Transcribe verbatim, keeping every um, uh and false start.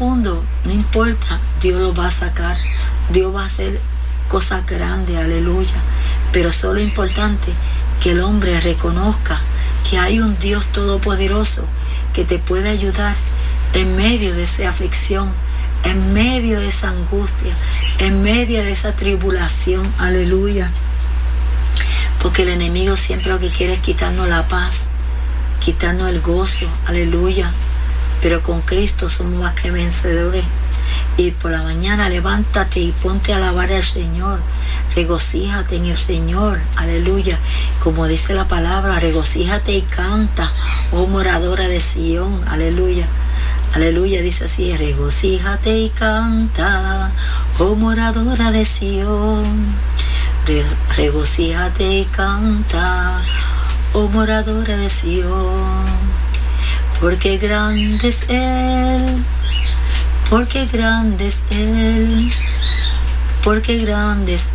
profundo, no importa, Dios lo va a sacar. Dios va a hacer cosas grandes, aleluya. Pero solo es importante que el hombre reconozca que hay un Dios todopoderoso que te puede ayudar en medio de esa aflicción, en medio de esa angustia, en medio de esa tribulación, aleluya. Porque el enemigo siempre lo que quiere es quitarnos la paz, quitarnos el gozo, aleluya. Pero con Cristo somos más que vencedores. Y por la mañana levántate y ponte a alabar al Señor. Regocíjate en el Señor, aleluya. Como dice la palabra, regocíjate y canta, oh moradora de Sión, aleluya. Aleluya, dice así, regocíjate y canta, oh moradora de Sión. Re- regocíjate y canta, oh moradora de Sión. Porque grande es Él, porque grande es Él, porque grande es